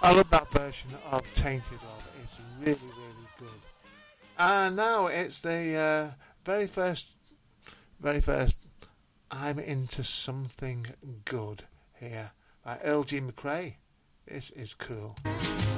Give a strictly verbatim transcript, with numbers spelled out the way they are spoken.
I love that version of Tainted Love. It's really, really good. And now it's the uh, very first, very first I'm Into Something Good here by Earl G. McRae. This is cool.